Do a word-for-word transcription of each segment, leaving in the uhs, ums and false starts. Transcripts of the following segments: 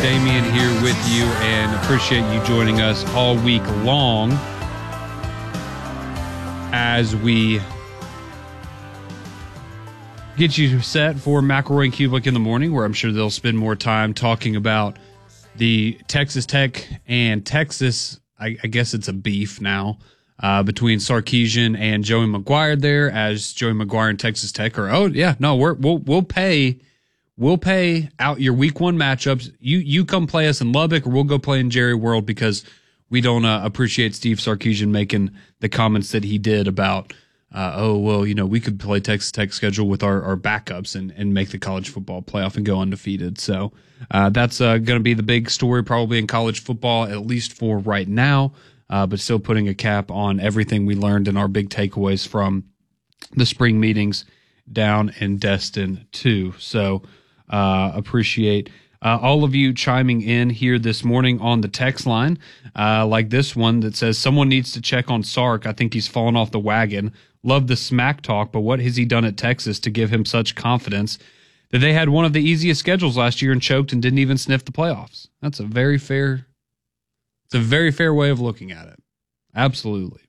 Damian here with you, and appreciate you joining us all week long as we get you set for McElroy and Kublik in the morning, where I'm sure they'll spend more time talking about the Texas Tech and Texas, I, I guess it's a beef now, uh, between Sarkisian and Joey McGuire there, as Joey McGuire and Texas Tech are, oh, yeah, no, we're, we'll we'll pay we'll pay out your week one matchups. You you come play us in Lubbock, or we'll go play in Jerry World, because we don't uh, appreciate Steve Sarkisian making the comments that he did about, uh, oh, well, you know, we could play Texas Tech schedule with our, our backups and, and make the college football playoff and go undefeated. So uh, that's uh, going to be the big story probably in college football, at least for right now, uh, but still putting a cap on everything we learned in our big takeaways from the spring meetings down in Destin too. So uh, appreciate Uh, all of you chiming in here this morning on the text line, uh, like this one that says, someone needs to check on Sark. I think he's fallen off the wagon. Love the smack talk, but what has he done at Texas to give him such confidence that they had one of the easiest schedules last year and choked and didn't even sniff the playoffs? That's a very fair, it's a very fair way of looking at it. Absolutely.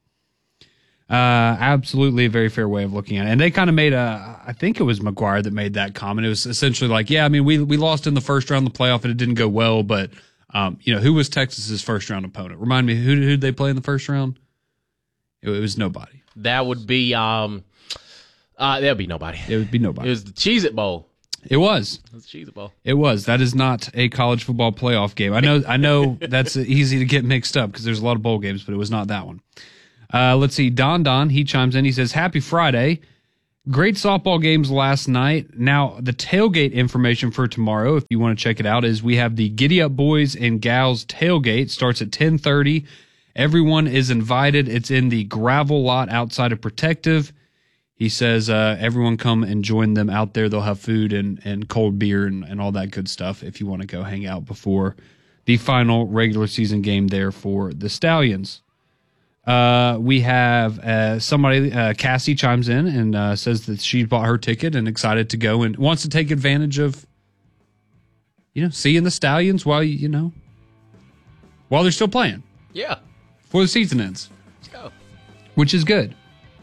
Uh, absolutely a very fair way of looking at it. And they kind of made a, I think it was McGuire that made that comment. It was essentially like, yeah, I mean, we we lost in the first round of the playoff and it didn't go well, but, um, you know, who was Texas's first round opponent? Remind me, who, who did they play in the first round? It, it was nobody. That would be, um, uh, that would be nobody. It would be nobody. It was the Cheez-It Bowl. It was. It was the Cheez-It Bowl. It was. That is not a college football playoff game. I know, I know that's easy to get mixed up because there's a lot of bowl games, but it was not that one. Uh, let's see. Don Don, he chimes in. He says, happy Friday. Great softball games last night. Now, the tailgate information for tomorrow, if you want to check it out, is we have the Giddy Up Boys and Gals tailgate. Starts at ten thirty. Everyone is invited. It's in the gravel lot outside of Protective. He says uh, everyone come and join them out there. They'll have food and, and cold beer and, and all that good stuff if you want to go hang out before the final regular season game there for the Stallions. Uh, we have uh, somebody, uh, Cassie chimes in and uh, says that she bought her ticket and excited to go and wants to take advantage of, you know, seeing the Stallions while, you know, while they're still playing. Yeah. Before the season ends. Let's go. Which is good.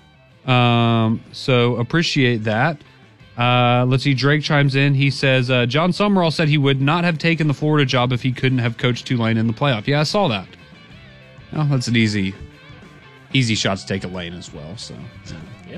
Um, so appreciate that. Uh, let's see. Drake chimes in. He says, uh, John Summerall said he would not have taken the Florida job if he couldn't have coached Tulane in the playoff. Yeah, I saw that. Oh, that's an easy... Easy shot to take a lane as well. So, yeah.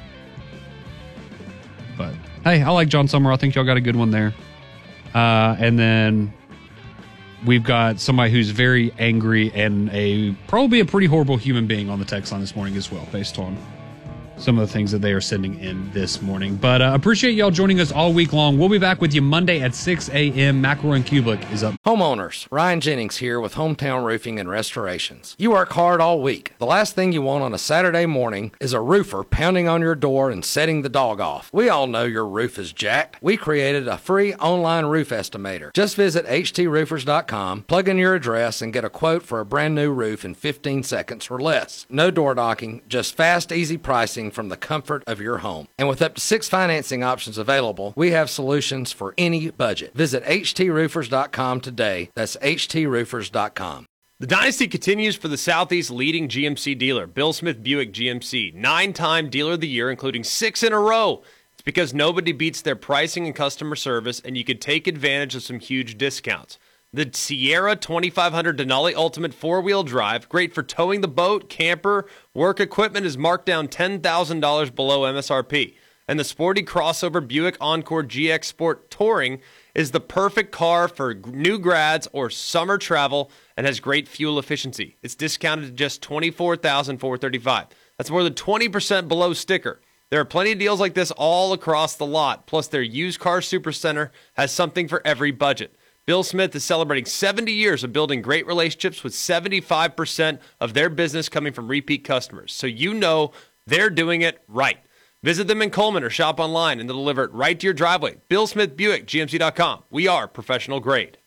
But hey, I like John Summer. I think y'all got a good one there. Uh, and then we've got somebody who's very angry and a probably a pretty horrible human being on the text line this morning as well, based on some of the things that they are sending in this morning. But uh, appreciate y'all joining us all week long. We'll be back with you Monday at six a.m. McElroy and Kublik is up. Homeowners, Ryan Jennings here with Hometown Roofing and Restorations. You work hard all week. The last thing you want on a Saturday morning is a roofer pounding on your door and setting the dog off. We all know your roof is jacked. We created a free online roof estimator. Just visit h t roofers dot com, plug in your address, and get a quote for a brand new roof in fifteen seconds or less. No door knocking, just fast, easy pricing from the comfort of your home. And with up to six financing options available, we have solutions for any budget. Visit h t roofers dot com today. That's h t roofers dot com. The dynasty continues for the Southeast's leading G M C dealer, Bill Smith Buick G M C. Nine-time Dealer of the Year, including six in a row. It's because nobody beats their pricing and customer service, and you can take advantage of some huge discounts. The Sierra twenty-five hundred Denali Ultimate four-wheel drive, great for towing the boat, camper, work equipment, is marked down ten thousand dollars below M S R P. And the sporty crossover Buick Encore G X Sport Touring is the perfect car for new grads or summer travel and has great fuel efficiency. It's discounted to just twenty-four thousand four hundred thirty-five dollars. That's more than twenty percent below sticker. There are plenty of deals like this all across the lot. Plus, their used car supercenter has something for every budget. Bill Smith is celebrating seventy years of building great relationships with seventy-five percent of their business coming from repeat customers. So you know they're doing it right. Visit them in Coleman or shop online and they'll deliver it right to your driveway. Bill Smith Buick, G M C dot com. We are professional grade.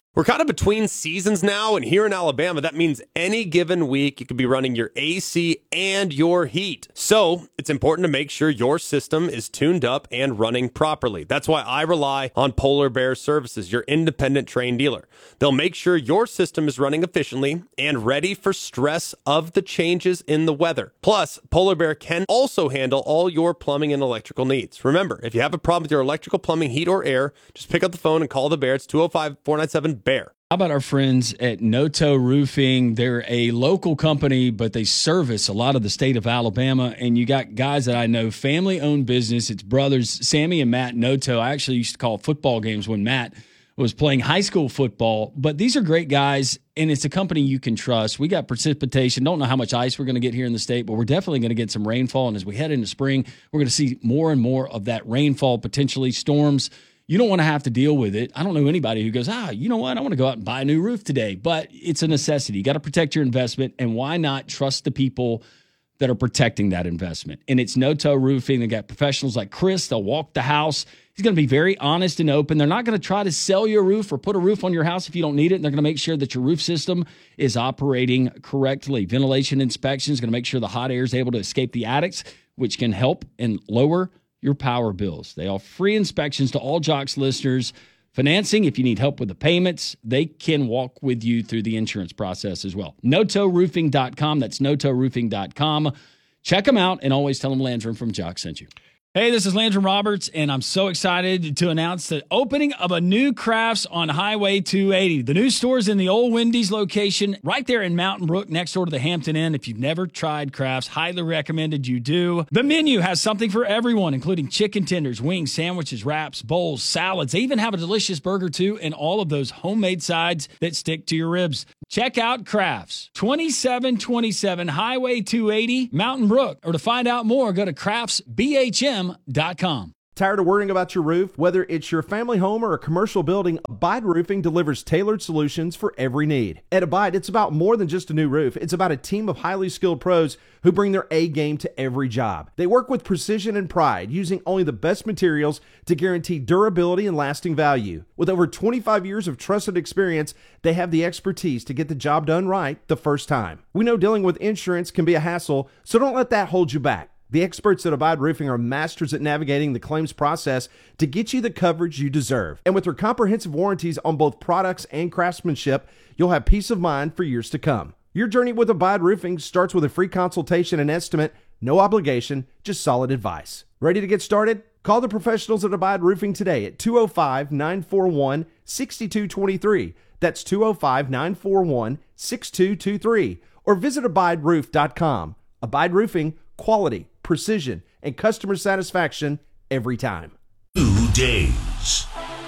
We're kind of between seasons now, and here in Alabama, that means any given week you could be running your A C and your heat. So it's important to make sure your system is tuned up and running properly. That's why I rely on Polar Bear Services, your independent Trane dealer. They'll make sure your system is running efficiently and ready for stress of the changes in the weather. Plus, Polar Bear can also handle all your plumbing and electrical needs. Remember, if you have a problem with your electrical, plumbing, heat, or air, just pick up the phone and call the Bear. It's two oh five, four nine seven, B E A R. How about our friends at Noto Roofing? They're a local company, but they service a lot of the state of Alabama. And you got guys that I know, family-owned business. It's brothers, Sammy and Matt Noto. I actually used to call football games when Matt was playing high school football. But these are great guys, and it's a company you can trust. We got precipitation. Don't know how much ice we're going to get here in the state, but we're definitely going to get some rainfall. And as we head into spring, we're going to see more and more of that rainfall, potentially storms. You don't want to have to deal with it. I don't know anybody who goes, ah, you know what? I want to go out and buy a new roof today. But it's a necessity. You got to protect your investment. And why not trust the people that are protecting that investment? And it's Noto Roofing. They got professionals like Chris. They'll walk the house. He's going to be very honest and open. They're not going to try to sell you a roof or put a roof on your house if you don't need it. And they're going to make sure that your roof system is operating correctly. Ventilation inspection is going to make sure the hot air is able to escape the attics, which can help and lower your power bills. They offer free inspections to all Jocks listeners. Financing, if you need help with the payments, they can walk with you through the insurance process as well. Noto Roofing dot com. That's Noto Roofing dot com. Check them out, and always tell them Landrum from Jocks sent you. Hey, this is Landrum Roberts, and I'm so excited to announce the opening of a new Crafts on Highway two eighty. The new store is in the old Wendy's location right there in Mountain Brook next door to the Hampton Inn. If you've never tried Crafts, highly recommended you do. The menu has something for everyone, including chicken tenders, wings, sandwiches, wraps, bowls, salads. They even have a delicious burger, too, and all of those homemade sides that stick to your ribs. Check out Crafts, twenty-seven twenty-seven Highway two eighty, Mountain Brook. Or to find out more, go to crafts b h m dot com. Tired of worrying about your roof? Whether it's your family home or a commercial building, Abide Roofing delivers tailored solutions for every need. At Abide, it's about more than just a new roof. It's about a team of highly skilled pros who bring their A game to every job. They work with precision and pride, using only the best materials to guarantee durability and lasting value. With over twenty-five years of trusted experience, they have the expertise to get the job done right the first time. We know dealing with insurance can be a hassle, so don't let that hold you back. The experts at Abide Roofing are masters at navigating the claims process to get you the coverage you deserve. And with their comprehensive warranties on both products and craftsmanship, you'll have peace of mind for years to come. Your journey with Abide Roofing starts with a free consultation and estimate, no obligation, just solid advice. Ready to get started? Call the professionals at Abide Roofing today at two oh five, nine four one, six two two three. That's two oh five, nine four one, six two two three. Or visit abide roof dot com. Abide Roofing, quality, precision, and customer satisfaction every time. Two days.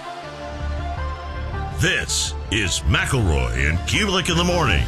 This is McElroy and Kulik in the morning.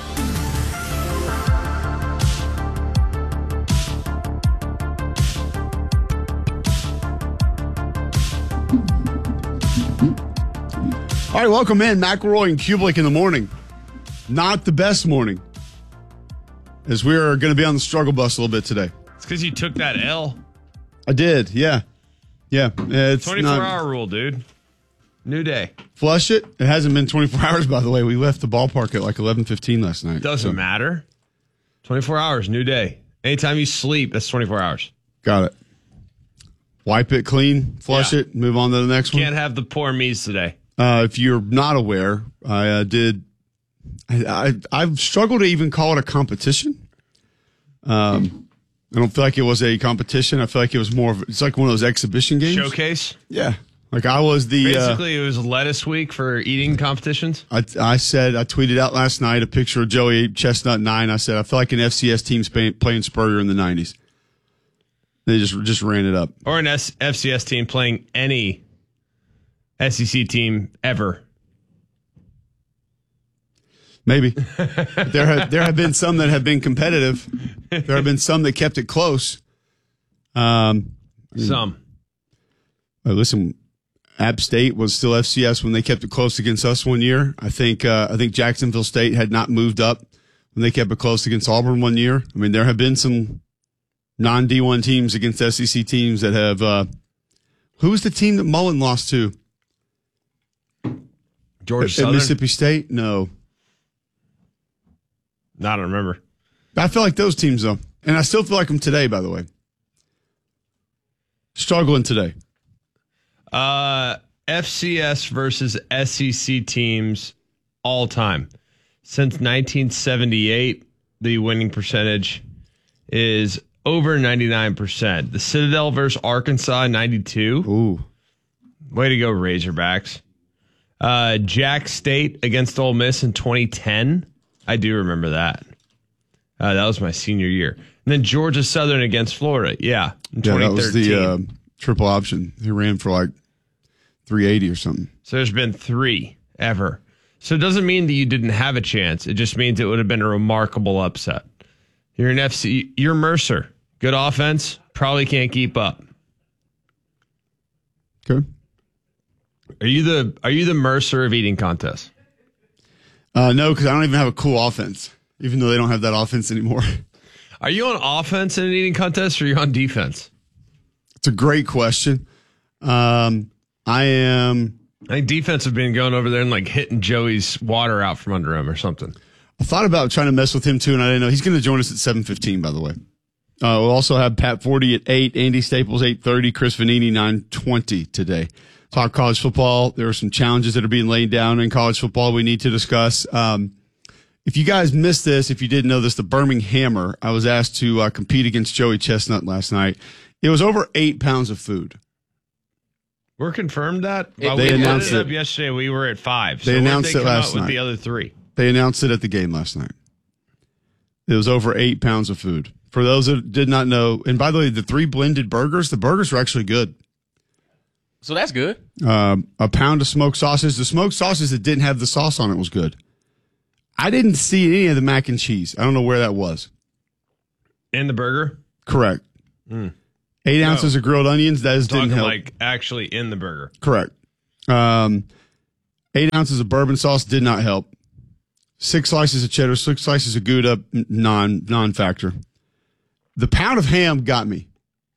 All right, welcome in. McElroy and Kulik in the morning. Not the best morning, as we are going to be on the struggle bus a little bit today. It's because you took that L. I did, yeah. Yeah. It's twenty-four not, hour rule, dude. New day. Flush it. It hasn't been twenty-four hours, by the way. We left the ballpark at like eleven fifteen last night. Doesn't so. matter. twenty-four hours, new day. Anytime you sleep, that's twenty-four hours. Got it. Wipe it clean, flush yeah. it, move on to the next Can't one. Can't have the poor me's today. Uh, if you're not aware, I uh, did. I, I I've struggled to even call it a competition. Um. I don't feel like it was a competition. I feel like it was more of, it's like one of those exhibition games. Showcase? Yeah. Like I was the. Basically, uh, it was lettuce week for eating competitions. I, I said, I tweeted out last night a picture of Joey Chestnut nine. I said, I feel like an F C S team playing Spurrier in the nineties. They just just ran it up. Or an S- F C S team playing any S E C team ever. Maybe. there have there have been some that have been competitive. There have been some that kept it close. Um, some. Uh, listen, App State was still F C S when they kept it close against us one year. I think uh, I think Jacksonville State had not moved up when they kept it close against Auburn one year. I mean, there have been some non D one teams against S E C teams that have. Uh, who was the team that Mullen lost to? Georgia At, at Southern? Mississippi State? No. I don't remember. I feel like those teams, though. And I still feel like them today, by the way. Struggling today. Uh, F C S versus S E C teams all time. Since nineteen seventy-eight, the winning percentage is over ninety-nine percent. The Citadel versus Arkansas, ninety-two. Ooh. Way to go, Razorbacks. Uh, Jack State against Ole Miss in twenty ten. I do remember that. Uh, that was my senior year. And then Georgia Southern against Florida. Yeah, in Yeah, that twenty thirteen. was the uh, triple option. He ran for like three eighty or something. So there's been three ever. So it doesn't mean that you didn't have a chance. It just means it would have been a remarkable upset. You're an F C. You're Mercer. Good offense. Probably can't keep up. Okay. Are you the Are you the Mercer of eating contests? Uh, no, because I don't even have a cool offense, even though they don't have that offense anymore. Are you on offense in an eating contest, or are you on defense? It's a great question. Um, I am. I think defense have been going over there and like hitting Joey's water out from under him or something. I thought about trying to mess with him too, and I didn't know. He's going to join us at seven fifteen, by the way. Uh, we'll also have Pat Forty at eight, Andy Staples eight thirty, Chris Vanini nine twenty today. Talk college football. There are some challenges that are being laid down in college football we need to discuss. Um, if you guys missed this, if you didn't know this, the Birminghammer, I was asked to uh, compete against Joey Chestnut last night. It was over eight pounds of food. We're confirmed that? They Well, we announced loaded it. up yesterday. We were at five. They so when did announced they it come last out with night. the other three. They announced it at the game last night. It was over eight pounds of food. For those that did not know, and by the way, the three blended burgers, the burgers were actually good. So that's good. Um, a pound of smoked sausage. The smoked sausage that didn't have the sauce on it was good. I didn't see any of the mac and cheese. I don't know where that was. In the burger? Correct. Mm. Eight ounces of grilled onions. That is, Talking didn't help. like actually in the burger. Correct. Um, eight ounces of bourbon sauce did not help. Six slices of cheddar, six slices of Gouda, non non factor. The pound of ham got me.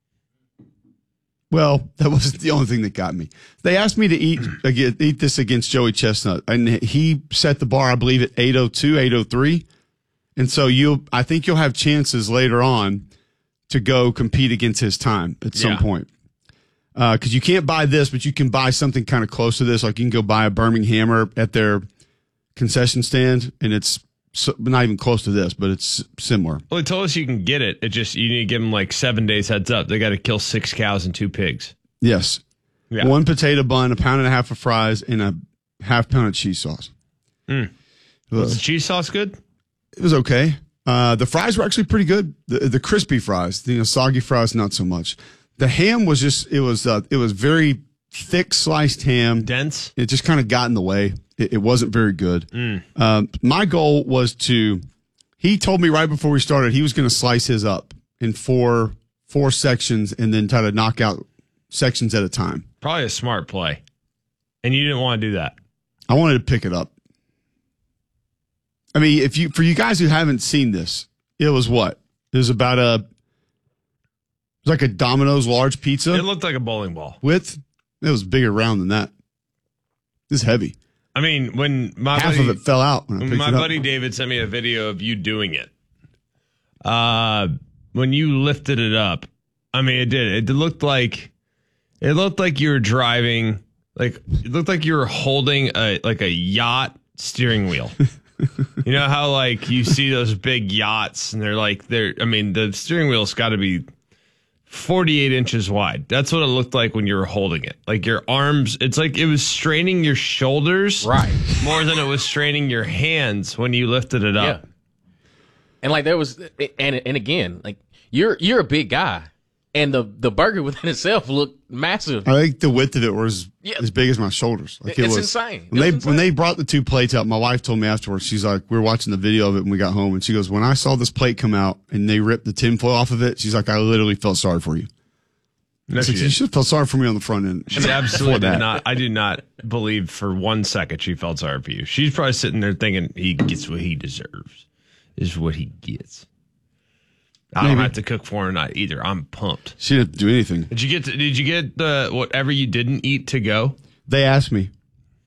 Well, that wasn't the only thing that got me. They asked me to eat eat this against Joey Chestnut, and he set the bar, I believe, at eight oh two, eight oh three. And so you, I think you'll have chances later on to go compete against his time at some Yeah. point. Because uh, you can't buy this, but you can buy something kind of close to this. Like you can go buy a Birminghammer at their concession stand, and it's so, not even close to this, but it's similar. Well, they told us you can get it. It just you need to give them like seven days heads up. They got to kill six cows and two pigs. Yes. Yeah. One potato bun, a pound and a half of fries, and a half pound of cheese sauce. Mm. Uh, Was the cheese sauce good? It was okay. Uh, the fries were actually pretty good. The, the crispy fries, the you know, soggy fries, not so much. The ham was just, it was, uh, it was very thick sliced ham. Dense. It just kind of got in the way. It, it wasn't very good. Mm. Um, my goal was to, he told me right before we started, he was going to slice his up in four, four sections and then try to knock out sections at a time. Probably a smart play. And you didn't want to do that. I wanted to pick it up. I mean, if you, for you guys who haven't seen this, it was what? It was about a, it was like a Domino's large pizza. It looked like a bowling ball. Width. It was bigger round than that. It's heavy. I mean, when my Half buddy, of it fell out when I when picked my it up. buddy David sent me a video of you doing it. Uh, when you lifted it up, I mean, it did. It looked like it looked like you were driving. Like it looked like you were holding a like a yacht steering wheel. You know how like you see those big yachts and they're like they're. I mean, the steering wheel's got to be forty-eight inches wide. That's what it looked like when you were holding it. Like your arms, it's like it was straining your shoulders Right. more than it was straining your hands when you lifted it up. Yeah. And like there was, and and again, like you're you're a big guy, and the the burger within itself looked massive. I think the width of it was Yeah. as big as my shoulders. Like it It's was insane. When It's they insane. when they brought the two plates out, my wife told me afterwards. She's like, we were watching the video of it when we got home, and she goes, "When I saw this plate come out and they ripped the tinfoil off of it, she's like, I literally felt sorry for you. No, I she said, you did. should have felt sorry for me on the front end. She absolutely Before that. did not. I do not believe for one second she felt sorry for you. She's probably sitting there thinking he gets what he deserves. This is what he gets. I don't Maybe. have to cook for her night either. I'm pumped. She didn't do anything. Did you get? To, did you get the whatever you didn't eat to go? They asked me.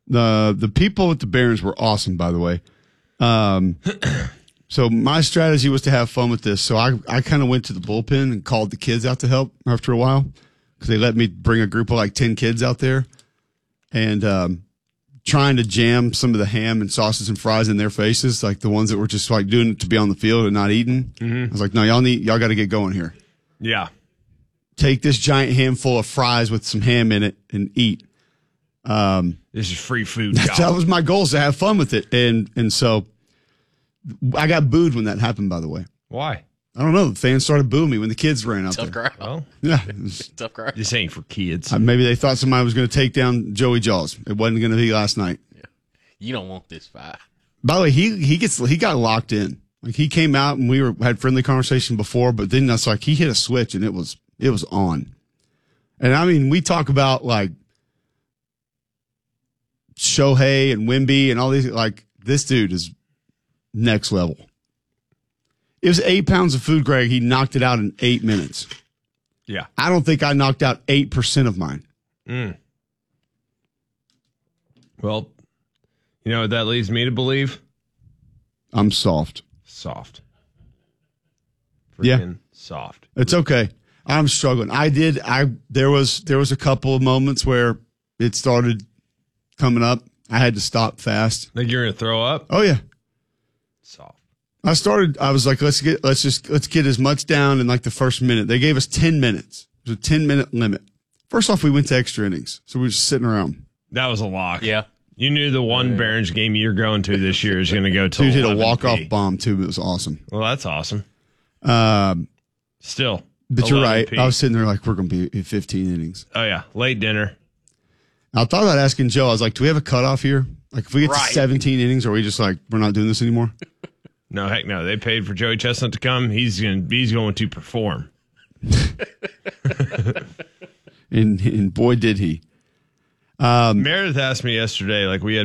The the people at the Barons were awesome, by the way. Um, so my strategy was to have fun with this. So I, I kind of went to the bullpen and called the kids out to help after a while because they let me bring a group of like ten kids out there and um, trying to jam some of the ham and sausages and fries in their faces, like the ones that were just like doing it to be on the field and not eating. Mm-hmm. I was like, no, y'all need y'all got to get going here. Yeah. Take this giant handful of fries with some ham in it and eat. Um, this is free food. That, that was my goal, is to have fun with it. And, and so I got booed when that happened, by the way. Why? I don't know. The fans started booing me when the kids ran out Tough there. crowd. Well, yeah. Tough crowd. This ain't for kids. Uh, maybe they thought somebody was going to take down Joey Jaws. It wasn't going to be last night. Yeah. You don't want this fight. By the way, he, he gets, he got locked in. Like he came out and we were, had friendly conversation before, but then that's like, he hit a switch and it was, it was on. And I mean, we talk about like Shohei and Wemby and all these, like this dude is next level. It was eight pounds of food, Greg. He knocked it out in eight minutes. Yeah. I don't think I knocked out eight percent of mine. Mm. Well, you know what that leads me to believe? I'm soft. Soft. Freaking yeah. soft. It's okay. I'm struggling. I did. I there was there was a couple of moments where it started coming up. I had to stop fast. Like you're gonna throw up? Oh yeah. Soft. I started. I was like, let's get let's just let's get as much down in like the first minute. They gave us ten minutes. It was a ten minute limit. First off, we went to extra innings, so we were just sitting around. That was a lock. Yeah. You knew the one Barons game you're going to this year is going to go till Dude hit a eleven walk off p. bomb too. It was awesome. Well, that's awesome. Um, Still. But you're right. eleven p. I was sitting there like, we're going to be in fifteen innings. Oh, yeah. Late dinner. I thought about asking Joe. I was like, do we have a cutoff here? Like, if we get Right. to seventeen innings, are we just like, we're not doing this anymore? No, heck no. They paid for Joey Chestnut to come. He's going he's going to perform. and, and boy, did he. Um, Meredith asked me yesterday, like, we had